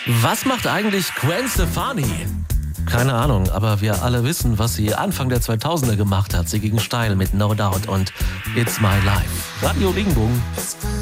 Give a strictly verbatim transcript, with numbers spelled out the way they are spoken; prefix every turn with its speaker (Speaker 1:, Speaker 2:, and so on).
Speaker 1: Was macht eigentlich Gwen Stefani? Keine Ahnung, aber wir alle wissen, was sie Anfang der zweitausender gemacht hat. Sie ging steil mit No Doubt und It's My Life. Radio Regenbogen.